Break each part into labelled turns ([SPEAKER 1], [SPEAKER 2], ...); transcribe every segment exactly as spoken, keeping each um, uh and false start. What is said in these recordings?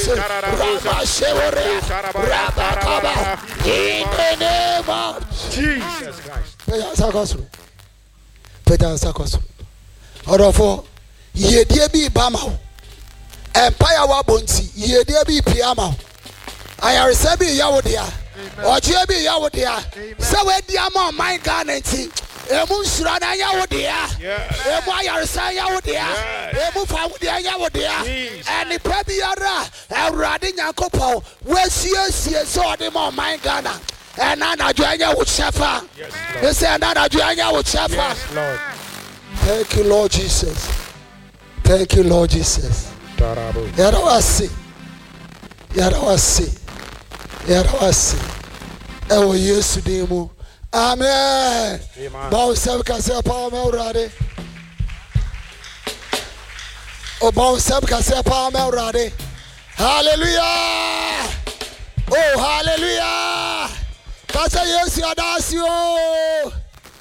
[SPEAKER 1] In the name of Jesus Christ. Peter Sakos. Orofo ye die bi bama. Empire wa bonti ye die bi piama. Ayaresa bi yawo dia. Oje bi yawo dia. Se we dia ma man Ghana emu nsura na yawo dia. Emu ayaresa yawo dia. Emu fa dia yawo dia. Eni pa biara Awurade Nyankopon we siesie so de ma man Ghana. And now Joanya would suffer. They say now Joanya would suffer. Thank you, Lord Jesus. Thank you, Lord Jesus. Yarawasi. Yarawasi. Yarawasi. Ewo Yesu demu. Amen. Bow seb kase pa me urade. O bow seb kase pa me urade. Hallelujah. Oh, hallelujah. Kasa Yesu adasio.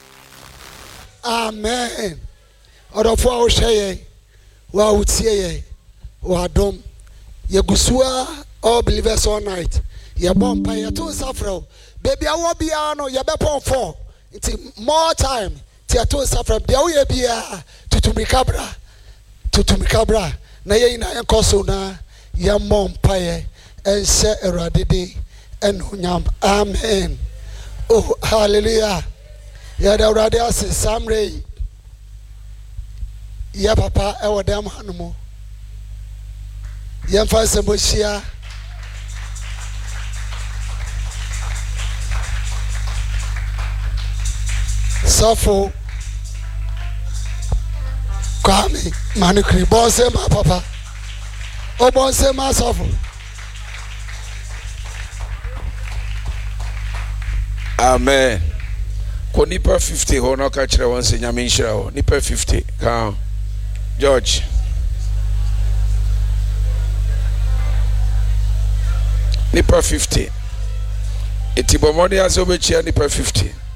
[SPEAKER 1] Amen. Orofo a wo hweye, wa utie ye, wa dom. Ye gusua all believers all night. Ye bompa ye to safro. Baby awo bia no ye be pon for. It's more time. Ti to safro. Dia wo ye bia tutumikabra. Tutumikabra. Na ye ina enkoso na ye mompa ye ense eradede enunyam. Amen. Oh, hallelujah. Ya da urade ase samre. Ya papa e wodam hanumo. Ya mfa seboshia. Sofo. Kwame manukri bonse ma papa. O bonse ma sofo.
[SPEAKER 2] Amen. Ko nipa fifty ho no ka kire won se nyame nhira ho. Nipa fifty. Ka George. Nipa fifty. Eti bomode aso be chia nipa fifty.